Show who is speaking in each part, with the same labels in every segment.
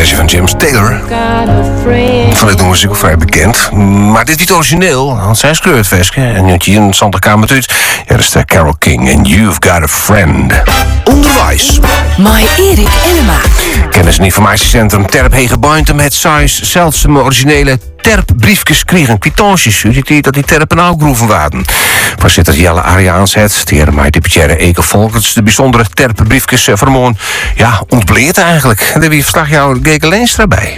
Speaker 1: versie van James Taylor. Van dit nummer is ook vrij bekend. Maar dit is niet origineel, want zij schreeuwt het versje. En je in Santa Kamer uit. Ja, dat is de Carole King en You've Got a Friend. Onderwijs.
Speaker 2: Mai Erik Enema.
Speaker 1: Kennis- en informatiecentrum Terp Hegebuintum het size zeldzame originele terpbriefjes kregen, kwitanties, dat die terpen nou groeven waren. Voorzitter Jelle Ariaans het, de heer deputaire Eke Volkers, de bijzondere terpenbriefjes vermogen, ja, ontbleed eigenlijk. En daar heb je verslagjouwer Geke Leenstra bij.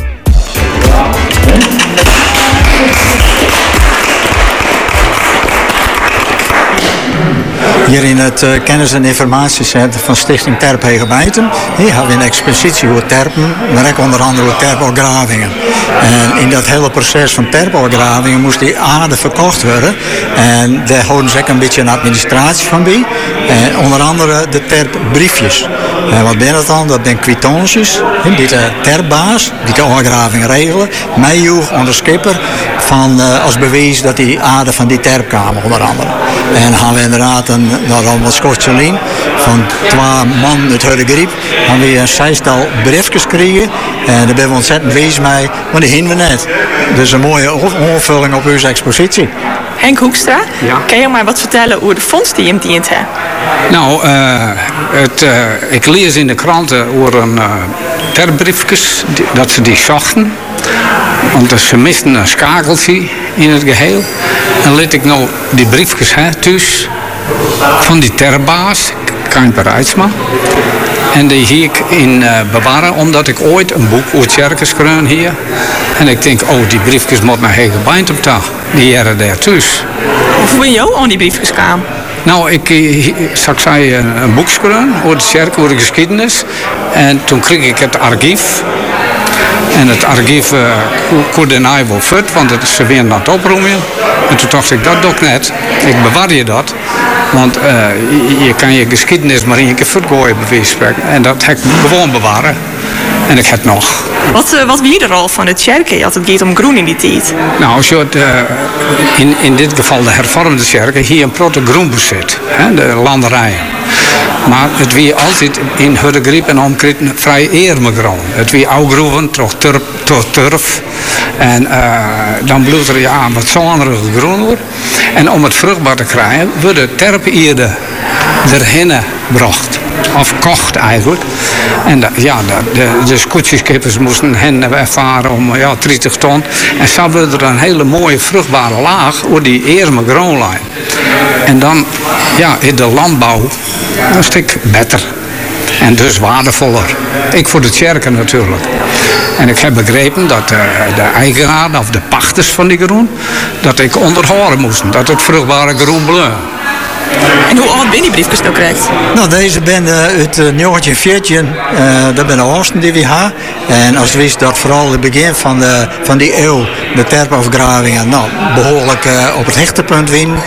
Speaker 3: Hier in het kennis- en informatiecentrum van Stichting Terp Hegebuintum. Hier hebben we een expositie over terpen, maar ook onder andere over terpelgravingen. En in dat hele proces van terpelgravingen moest die aarde verkocht worden. En daar houden ze ook een beetje een administratie van bij. En onder andere de terpbriefjes. En wat ben dat dan? Dat zijn kwitanties. Die de terpbaas, die de opgraving regelen, meejoeg onder skipper van, als bewijs dat die aarde van die terp kwamen, onder andere. En dan gaan we inderdaad dan wat Schotselien van 2 man uit Hudde Griep. Dan weer een 6-tal briefjes krijgen. En daar ben we ontzettend wees mee, maar die hinden we net. Dus een mooie onvulling op onze expositie.
Speaker 4: Henk Hoekstra,
Speaker 5: ja.
Speaker 4: Kan je maar wat vertellen over de fonds die je hem dient hebt?
Speaker 5: Nou, ik lees in de kranten over een terpbriefjes, dat ze die zochten. Want ze misten een schakeltje in het geheel. En liet ik nou die briefjes thuis van die terpbaas, Kain Rijtsma. En die hier ik in bewaren, omdat ik ooit een boek over Tjerkes kreun hier. En ik denk, oh, die briefjes moet naar Hegebuintum toch. Die jaren daar thuis.
Speaker 4: Hoe ben je aan die briefjes kwam?
Speaker 5: Nou, ik zei een boek schreven over de Tjerk, over de geschiedenis. En toen kreeg ik het archief. En het archief kon de naai wel fut, want ze weer aan het oproemen. En toen dacht ik, dat doe ik net. Ik bewaar je dat. Want je kan je geschiedenis maar in je keer futgooien, bij wijze van spreken. En dat heb ik gewoon bewaren. En ik heb het nog.
Speaker 4: Wat wie er al van de Tjerken als het gaat om groen in die tijd?
Speaker 5: Nou, als je in dit geval de hervormde Tjerken hier een protte groen bezit, de landerijen. Maar het wie altijd in Hudde Griep en omkreet vrij eermegroen. Het wie oudgroeven, toch turf. En dan bloedt er ja wat zonderige groen wordt. En om het vruchtbaar te krijgen, worden terpeerde erheen gebracht. Of kocht eigenlijk. En de scootjeskippers moesten hen ervaren om 30 ton. En zo werd er een hele mooie vruchtbare laag over die eerme groenlijn. En dan in de landbouw een stuk beter. En dus waardevoller. Ik voor de Tjerken natuurlijk. En ik heb begrepen dat de eigenaren of de pachters van die groen, dat ik onderhouden moesten. Dat het vruchtbare groen bleef.
Speaker 4: En hoe oud ben die briefjes nou krijgt?
Speaker 3: Nou, deze ben uit 1914, dat ben de oosten die we hebben. En als wist dat vooral het begin van die eeuw, de terpafgravingen, behoorlijk op het hechtepunt winnen.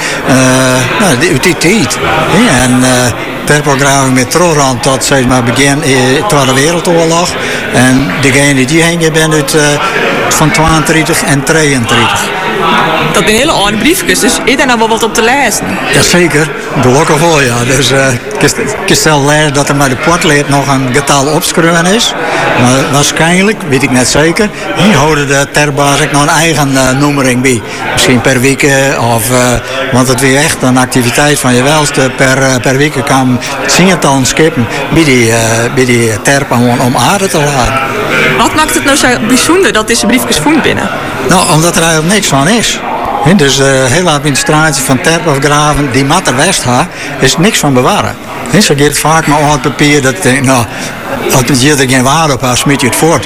Speaker 3: Uit die tijd. En terpafgraving met Trorand tot zeg maar begin de Tweede Wereldoorlog. En degene die heen ben uit van 32 en 33.
Speaker 4: Dat zijn hele oude briefjes, dus is daar nou wel wat op te lezen?
Speaker 3: Jazeker, gelukkig wel ja. Dus ik stel lezen dat er bij de portleed nog een getal opschreven is. Maar waarschijnlijk, weet ik net zeker, hier houden de terpbaas ook nog een eigen nummering bij. Misschien per week want het weer echt een activiteit van je welste. Per week kan zingetal skippen bij die terp om aarde te laten.
Speaker 4: Wat maakt het nou zo bijzonder dat deze briefjes vonden binnen?
Speaker 3: Nou, omdat er eigenlijk niks van is. Dus de hele administratie van terpafgraven die Matter West ha, is niks van bewaren. Ze geeft vaak maar aan het papier dat als je er geen waarde op hebt, smit je het voort.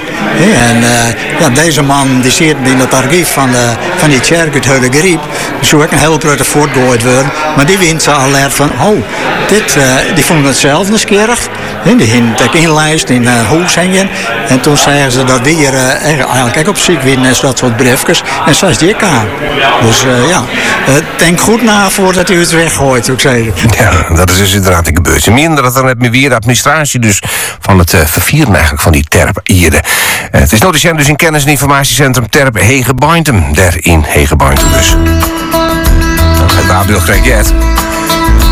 Speaker 3: En deze man die zit in het archief van die Tjerk uit Hudde Griep. Dus zou ook een heel grote voortgooid worden. Maar die wint ze alert van, die vonden het zelf nieuwsgierig. Die gingen het inlijst in Hoes hingen. En toen zeiden ze dat we hier eigenlijk ook op ziek winnen en dat soort briefjes. En zo is die aan. Dus denk goed na voordat u het weggooit, zou ik zeggen.
Speaker 1: Ja, dat is dus inderdaad een gebeurtje. Minder dat dan heb je weer de administratie dus van het vervieren eigenlijk van die terp-ieren. Het is nodig dus in kennis- en informatiecentrum Terp Hegebuintum. Daar in Hegebuintum dus. Dat gaat daar krijg je het.